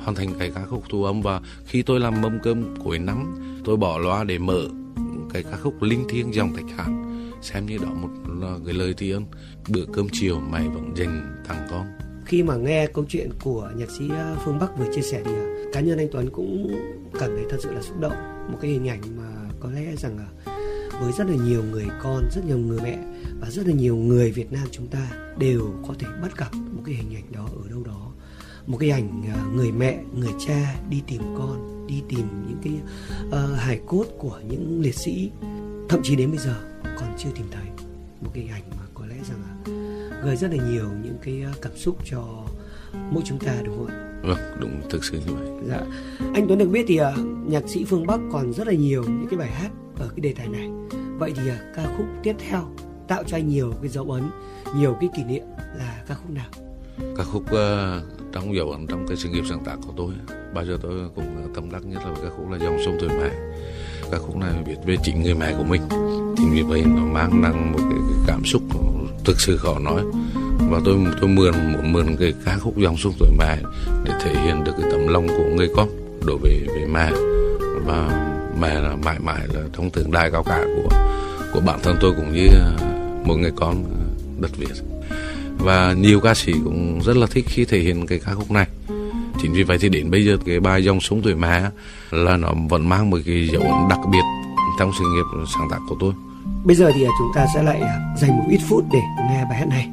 hoàn thành cái ca khúc thu âm. Và khi tôi làm mâm cơm cuối năm, tôi bỏ loa để mở cái ca khúc Linh Thiêng dòng Thạch Hãn, xem như đó một là cái lời tri ân, bữa cơm chiều mẹ vẫn dành tặng con. Khi mà nghe câu chuyện của nhạc sĩ Phương Bắc vừa chia sẻ thì cá nhân anh Tuấn cũng cảm thấy thật sự là xúc động. Một cái hình ảnh mà có lẽ rằng với rất là nhiều người con, rất nhiều người mẹ và rất là nhiều người Việt Nam chúng ta đều có thể bắt gặp một cái hình ảnh đó ở đâu đó. Một cái ảnh người mẹ, người cha đi tìm con, đi tìm những cái hài cốt của những liệt sĩ, thậm chí đến bây giờ còn chưa tìm thấy. Một cái ảnh mà có lẽ rằng gây rất là nhiều những cái cảm xúc cho mỗi chúng ta, đúng không ạ? Vâng, đúng, thực sự như vậy. Dạ. Anh Tuấn được biết thì nhạc sĩ Phương Bắc còn rất là nhiều những cái bài hát ở cái đề tài này. Vậy thì ca khúc tiếp theo tạo cho anh nhiều cái dấu ấn, nhiều cái kỷ niệm là ca khúc nào? Ca khúc trong dấu ấn trong cái sự nghiệp sáng tác của tôi, bao giờ tôi cũng tâm đắc nhất là ca khúc là Dòng Sông Tuổi Mẹ. Ca khúc này viết về chính người mẹ của mình, chính vì vậy nó mang năng một cái cảm xúc thực sự khó nói. Và tôi muốn mượn cái ca khúc Dòng Sông Tuổi Mẹ để thể hiện được cái tấm lòng của người con đối với mẹ, và mẹ là mãi mãi là trong tượng đài cao cả của bản thân tôi cũng như một người con đất Việt. Và nhiều ca sĩ cũng rất là thích khi thể hiện cái ca khúc này. Chính vì vậy thì đến bây giờ cái bài Dòng Sông Tuổi Mẹ là nó vẫn mang một cái dấu ấn đặc biệt trong sự nghiệp sáng tác của tôi. Bây giờ thì chúng ta sẽ lại dành một ít phút để nghe bài hát này.